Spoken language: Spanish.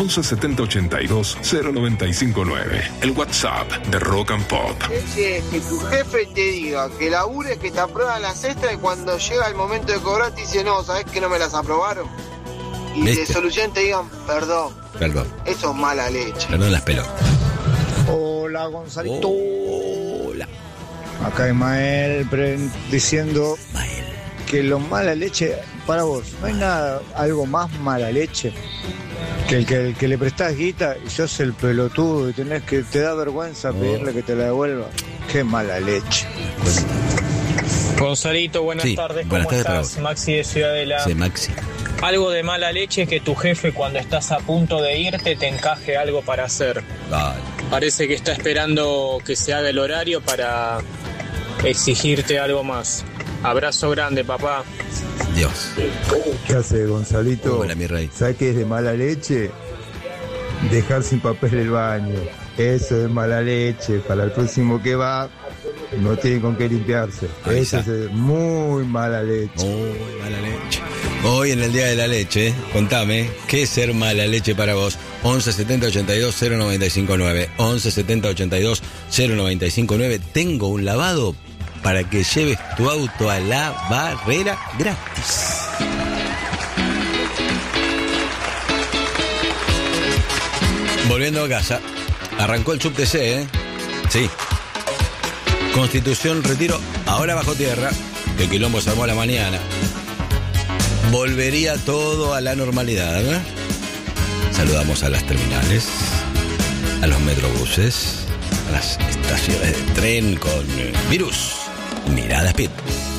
11 70 82 0959. El WhatsApp de Rock and Pop. Que tu jefe te diga que labures, que te aprueban las extras y cuando llega el momento de cobrar te dice no, ¿sabes que no me las aprobaron? Y de solución te digan perdón. Eso es mala leche. Perdón las pelotas. Hola, Gonzalito. Hola. Acá Ismael diciendo que lo mala leche, para vos, no hay nada, algo más mala leche que el que le prestás guita y sos el pelotudo y tenés que, te da vergüenza pedirle que te la devuelva. Qué mala leche. Gonzalito, buenas tardes, ¿cómo estás? Maxi de Ciudadela. Sí, Maxi. Algo de mala leche es que tu jefe cuando estás a punto de irte te encaje algo para hacer. Vale. Parece que está esperando que se haga el horario para exigirte algo más. Abrazo grande, papá. Dios. ¿Qué hace, Gonzalito? Hola, mi rey. ¿Sabes qué es de mala leche? Dejar sin papel el baño. Eso es mala leche. Para el próximo que va, no tiene con qué limpiarse. Eso es muy mala leche. Muy mala leche. Hoy en el Día de la Leche, contame, ¿qué es ser mala leche para vos? 11 70 82 0959. 11 70 82 0959. Tengo un lavado para que lleves tu auto a la barrera gratis. Volviendo a casa, arrancó el subte C, ¿eh? Sí. Constitución, Retiro, ahora bajo tierra, que el quilombo se armó a la mañana. Volvería todo a la normalidad, ¿eh? Saludamos a las terminales, a los metrobuses, a las estaciones de tren con Virus, Mirada Speed.